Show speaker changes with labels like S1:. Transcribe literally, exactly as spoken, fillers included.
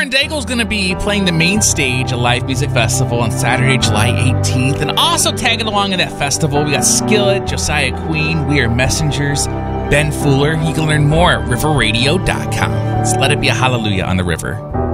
S1: Lauren Daigle's going to be playing the main stage at Live Music Festival on Saturday, July eighteenth. And also tagging along in that festival, we got Skillet, Josiah Queen, We Are Messengers, Ben Fuller. You can learn more at river radio dot com. Let's let it be a hallelujah on the river.